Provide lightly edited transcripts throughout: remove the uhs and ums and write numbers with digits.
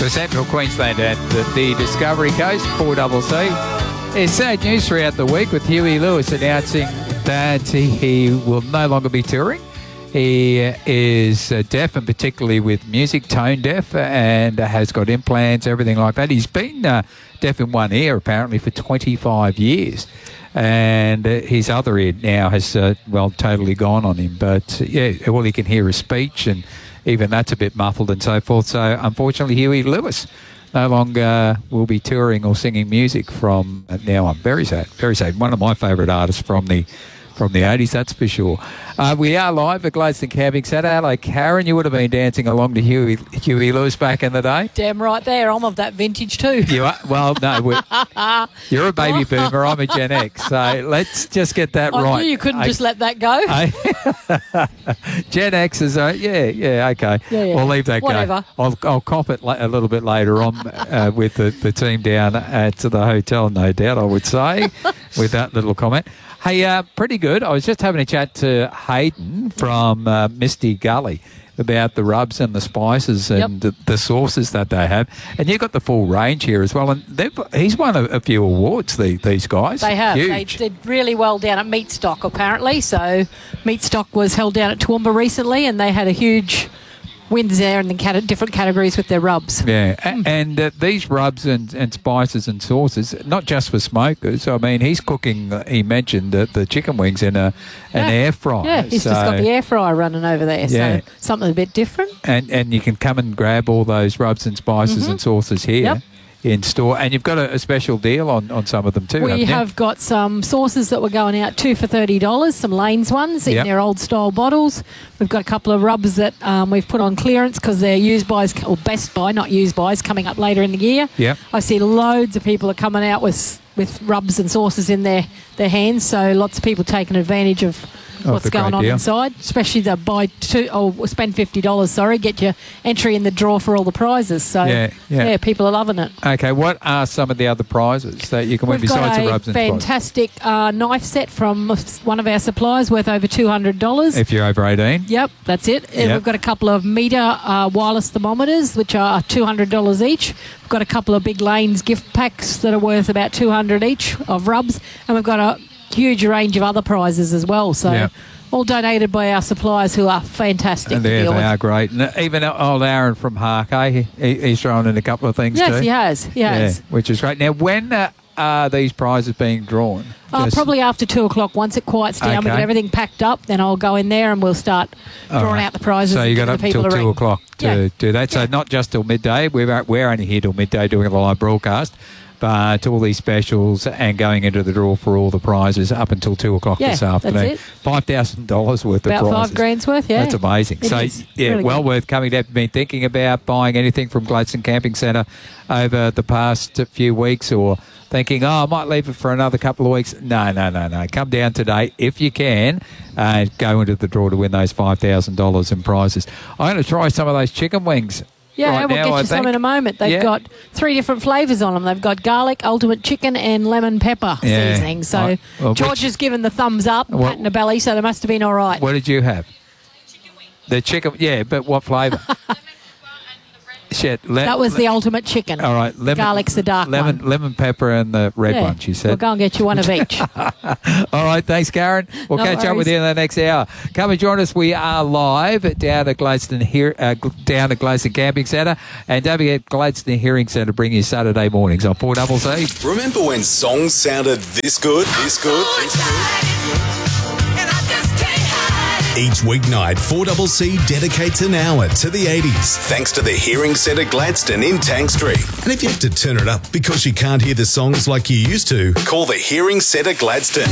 For Central Queensland and the Discovery Coast, 4CC. It's sad news throughout the week with Huey Lewis announcing that he will no longer be touring. He is deaf, and particularly with music, tone deaf, and has got implants, everything like that. He's been deaf in one ear, apparently, for 25 years. And his other ear now has, totally gone on him. But, all he can hear is speech, and even that's a bit muffled and so forth. So, unfortunately, Huey Lewis no longer will be touring or singing music from now on. Very sad, very sad. One of my favourite artists from the 80s, that's for sure. We are live at Gladstone Camping Centre. Hello, Karen. You would have been dancing along to Huey Lewis back in the day. Damn right there. I'm of that vintage too. You are? Well, no. You're a baby boomer. I'm a Gen X. So let's just get that right. I knew you couldn't just let that go. Gen X is, okay. Yeah. We'll leave that Whatever. go. I'll cop it a little bit later on with the team down at the hotel, no doubt, I would say, with that little comment. Hey, pretty good. I was just having a chat to Hayden from Misty Gully about the rubs and the spices and the sauces that they have. And you've got the full range here as well. And he's won a few awards, these guys. They have. Huge. They did really well down at Meat Stock, apparently. So Meat Stock was held down at Toowoomba recently, and they had a huge wins there in the different categories with their rubs. Yeah, and these rubs and spices and sauces, not just for smokers. I mean, he's cooking, he mentioned, the chicken wings in an air fryer. Yeah, he's just got the air fryer running over there, so something a bit different. And you can come and grab all those rubs and spices and sauces here. In store, and you've got a special deal on some of them too. We have got some sauces that we're going out 2 for $30, some Lane's ones in their old style bottles. We've got a couple of rubs that we've put on clearance because they're used bys, or best buy, not used bys, coming up later in the year. Yeah, I see loads of people are coming out with rubs and sauces in their hands, so lots of people taking advantage of what's going on inside, especially the spend $50, get your entry in the draw for all the prizes. So, people are loving it. Okay, what are some of the other prizes that you can win besides the rubs and spices? We've got a fantastic knife set from one of our suppliers worth over $200. If you're over 18. Yep, that's it. Yep. We've got a couple of meter wireless thermometers, which are $200 each. We've got a couple of big Lane's gift packs that are worth about $200 each of rubs, and we've got a huge range of other prizes as well. So all donated by our suppliers, who are fantastic. And they are great. And even old Aaron from Harkey, he's thrown in a couple of things too. Yes, he has. Which is great. Now, when are these prizes being drawn? Probably after 2 o'clock. Once it quiets down, we get everything packed up, then I'll go in there and we'll start drawing out the prizes. So you got up until 2 o'clock to do that. So not just till midday. We're only here till midday doing a live broadcast. But all these specials and going into the draw for all the prizes up until 2 o'clock this afternoon. That's it. $5,000 worth of prizes. About $5,000 worth, That's amazing. Really well worth coming down. Been thinking about buying anything from Gladstone Camping Centre over the past few weeks, or thinking, I might leave it for another couple of weeks. No. Come down today if you can and go into the draw to win those $5,000 in prizes. I'm going to try some of those chicken wings. Yeah, we'll get you some in a moment. They've got 3 different flavours on them. They've got garlic, ultimate chicken, and lemon pepper seasoning. So George has given the thumbs up, patting the belly, so they must have been all right. What did you have? Chicken wings. The chicken, but what flavour? That was the ultimate chicken. All right. Garlic's the dark one. Lemon pepper and the red one, she said. We'll go and get you one of each. All right. Thanks, Karen. We'll catch up with you in the next hour. Come and join us. We are live down at Gladstone Camping Centre. And don't forget, Gladstone Hearing Centre bring you Saturday mornings on 4CC. Remember when songs sounded this good? Each weeknight, 4CC dedicates an hour to the 80s, thanks to the Hearing Centre Gladstone in Tank Street. And if you have to turn it up because you can't hear the songs like you used to, call the Hearing Centre Gladstone.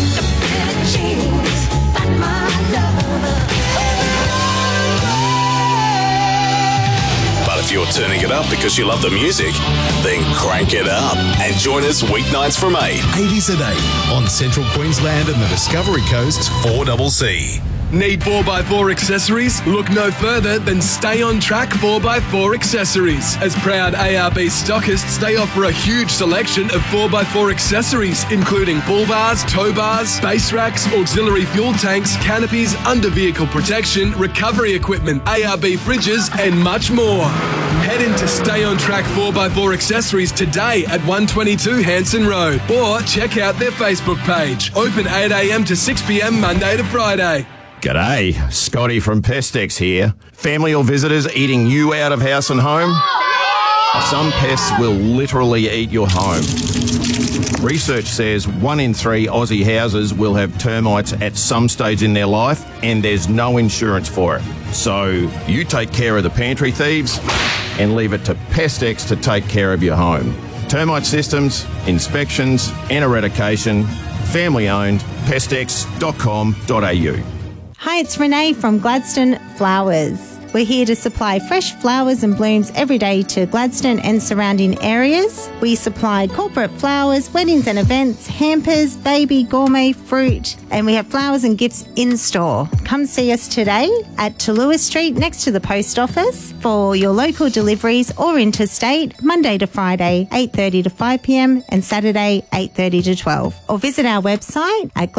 But if you're turning it up because you love the music, then crank it up and join us weeknights from 8, 80s at 8 on Central Queensland and the Discovery Coast's 4CC. Need 4x4 accessories? Look no further than Stay On Track 4x4 accessories. As proud ARB stockists, they offer a huge selection of 4x4 accessories, including bull bars, tow bars, base racks, auxiliary fuel tanks, canopies, under-vehicle protection, recovery equipment, ARB fridges, and much more. Head into Stay On Track 4x4 accessories today at 122 Hanson Road, or check out their Facebook page. Open 8 a.m. to 6 p.m. Monday to Friday. G'day, Scotty from Pestex here. Family or visitors eating you out of house and home? Some pests will literally eat your home. Research says 1 in 3 Aussie houses will have termites at some stage in their life, and there's no insurance for it. So you take care of the pantry thieves and leave it to Pestex to take care of your home. Termite systems, inspections and eradication. Family owned. Pestex.com.au. Hi, it's Renee from Gladstone Flowers. We're here to supply fresh flowers and blooms every day to Gladstone and surrounding areas. We supply corporate flowers, weddings and events, hampers, baby, gourmet, fruit, and we have flowers and gifts in store. Come see us today at Talua Street next to the post office for your local deliveries or interstate, Monday to Friday, 8:30 to 5 p.m. and Saturday, 8:30 to 12. Or visit our website at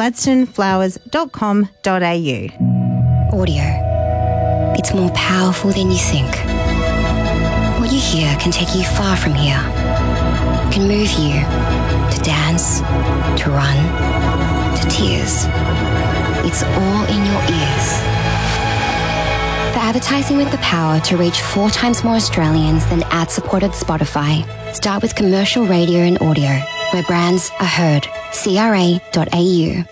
gladstoneflowers.com.au. Audio. It's more powerful than you think. What you hear can take you far from here. It can move you to dance, to run, to tears. It's all in your ears. For advertising with the power to reach 4 times more Australians than ad-supported Spotify, start with commercial radio and audio, where brands are heard. CRA.au.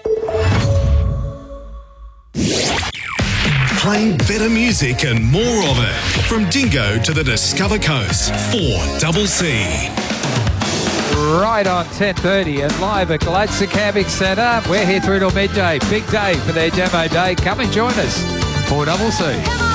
Playing better music and more of it. From Dingo to the Discover Coast. 4CC. Right on 10:30 and live at Gladstone Camping Centre. We're here through till midday. Big day for their demo day. Come and join us. 4CC.